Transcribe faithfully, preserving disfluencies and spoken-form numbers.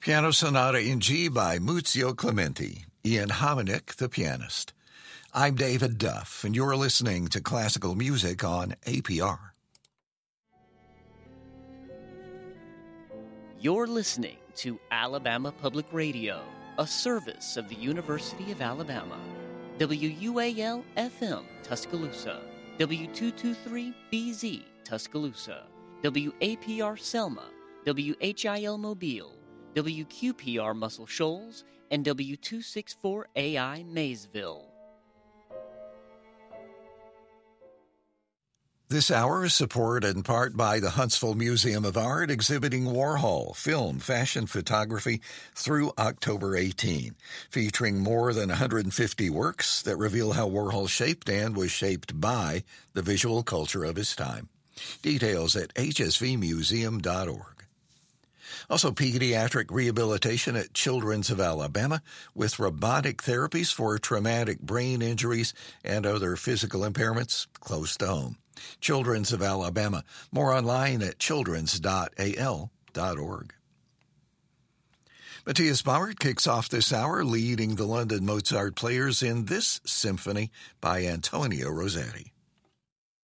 Piano Sonata in G by Muzio Clementi, Ian Hominick, the pianist. I'm David Duff, and you're listening to classical music on A P R. You're listening to Alabama Public Radio, a service of the University of Alabama. W U A L F M, Tuscaloosa. W two twenty-three B Z, Tuscaloosa. W A P R Selma. W H I L Mobile. W Q P R Muscle Shoals. And W two sixty-four A I Maysville. This hour is supported in part by the Huntsville Museum of Art, exhibiting Warhol, film, fashion, photography through October eighteenth, featuring more than one hundred fifty works that reveal how Warhol shaped and was shaped by the visual culture of his time. Details at h s v museum dot org. Also, pediatric rehabilitation at Children's of Alabama with robotic therapies for traumatic brain injuries and other physical impairments close to home. Children's of Alabama. More online at childrens dot a l dot org. Matthias Bauert kicks off this hour leading the London Mozart players in this symphony by Antonio Rossetti.